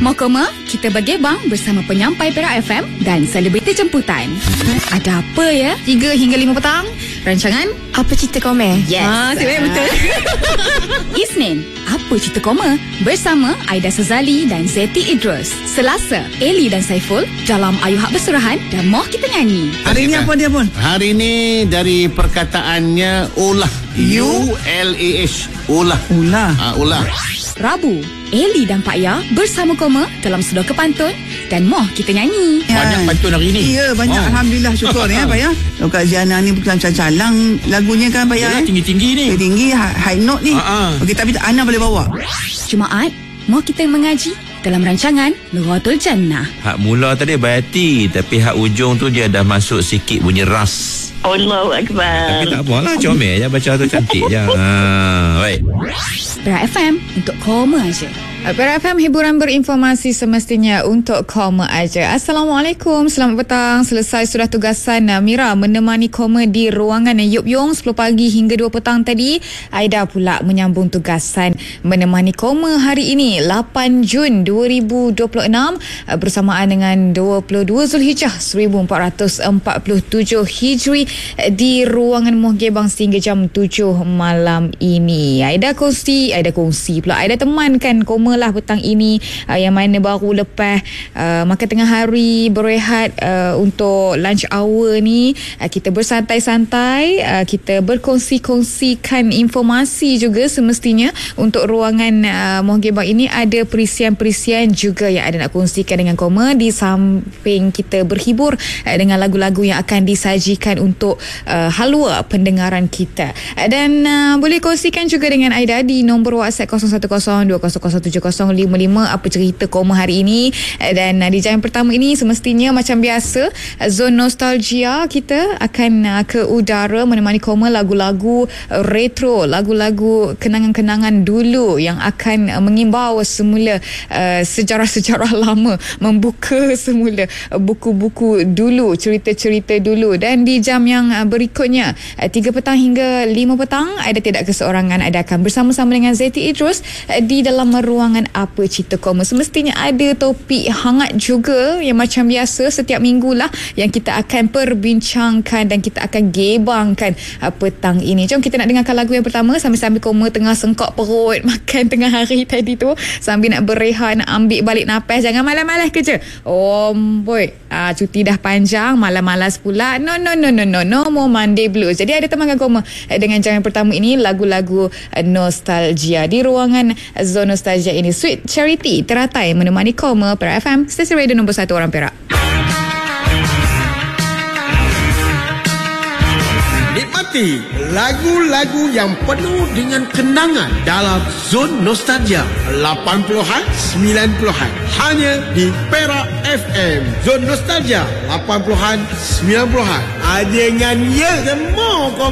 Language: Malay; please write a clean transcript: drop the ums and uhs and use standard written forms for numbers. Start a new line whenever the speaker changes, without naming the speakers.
Mau koma? Kita bergebang bersama penyampai Perak FM dan selebriti jemputan. Ada apa ya? 3 hingga 5 petang. Rancangan
Apa Cerita Koma?
Yes. Betul. Isnin, Apa Cerita Koma? Bersama Aida Sazali dan Zeti Idrus. Selasa, Eli dan Saiful dalam Ayu Hak Bersurahan dan Moh Kita Nyanyi.
Hari ini apa dia pun?
Hari ini dari perkataannya ulah. U-L-A-H. Ulah. Ulah.
Rabu, Eli dan Pak Ya bersama Koma dalam Sudah ke Pantun dan Moh Kita Nyanyi.
Banyak pantun hari ini.
Ya, banyak. Alhamdulillah, syukur ya Pak Ya. Kak Ziana ni bukan calang lagunya kan Pak Ya.
Tinggi-tinggi ni.
Tinggi, high note ni. Okey, tapi Ana boleh bawa.
Jumaat, Moh Kita Mengaji dalam rancangan Nuratul Jannah.
Hak mula tadi berhati, tapi hak ujung tu dia dah masuk sikit bunyi ras.
Allahu Akbar.
Tapi tak apalah, comel je baca tu, cantik je. Baik.
Perak FM untuk Koma aja.
Perak FM, hiburan berinformasi semestinya untuk Koma aja. Assalamualaikum, selamat petang. Selesai sudah tugasan Mira menemani Koma di ruangan Yup Yong 10 pagi hingga 2 petang tadi. Aida pula menyambung tugasan menemani Koma hari ini 8 Jun 2026 bersamaan dengan 22 Zulhijjah 1447 Hijri di ruangan Moh Gebang sehingga jam 7 malam ini. Aida temankan Koma lah petang ini, yang mana baru lepas makan tengah hari, berehat untuk lunch hour ni, kita bersantai-santai, kita berkongsi-kongsikan informasi juga semestinya untuk ruangan Moh Gebang ini. Ada perisian-perisian juga yang ada nak kongsikan dengan Koma, di samping kita berhibur dengan lagu-lagu yang akan disajikan untuk halwa pendengaran kita. Dan boleh kongsikan juga dengan Aida di nombor WhatsApp 0102007055 apa cerita Koma hari ini. Dan di jam pertama ini semestinya macam biasa, zon nostalgia kita akan ke udara menemani Koma lagu-lagu retro, lagu-lagu kenangan-kenangan dulu yang akan mengimbau semula sejarah-sejarah lama, membuka semula buku-buku dulu, cerita-cerita dulu. Dan di jam yang berikutnya 3 petang hingga 5 petang, Aida tidak keseorangan. Aida akan bersama-sama dengan Zeti Idrus di dalam ruangan Apa Cerita Koma. Semestinya ada topik hangat juga yang macam biasa setiap minggu lah yang kita akan perbincangkan dan kita akan gebangkan petang ini. Jom kita nak dengarkan lagu yang pertama sambil-sambil Koma tengah sengkak perut makan tengah hari tadi tu, sambil nak berehat, nak ambil balik nafas. Jangan malas-malas kerja. Oh boy, cuti dah panjang, malas-malas pula. No more Monday blues. Jadi ada temankan Koma dengan jam yang pertama ini lagu-lagu nostalgia di ruangan zon nostalgia ini. Sweet Charity teratai menemani Koma. Perak FM, stesen radio nombor 1 orang Perak.
Nikmati lagu-lagu yang penuh dengan kenangan dalam zon nostalgia 80-an, 90-an, hanya di Perak FM. Zon nostalgia 80-an, 90-an. Dengan ya semua